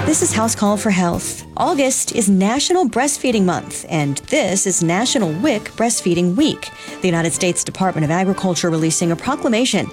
This is House Call for Health. August is National Breastfeeding Month, and this is National WIC Breastfeeding Week. The United States Department of Agriculture releasing a proclamation